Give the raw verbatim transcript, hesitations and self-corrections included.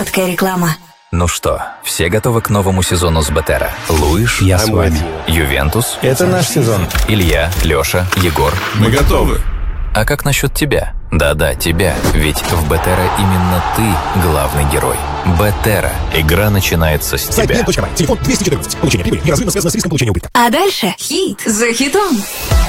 Короткая реклама. Ну что, все готовы к новому сезону с Бетера? Луиш? Я с вами. Ювентус? Это наш сезон. Илья, Леша, Егор? Мы готовы. А как насчет тебя? Да-да, тебя. Ведь в Бетера именно ты главный герой. Бетера. Игра начинается с Сайт тебя. Телефон двести четырнадцать. Получение прибыли неразрывно связано с риском получения убытка. А дальше хит за хитом.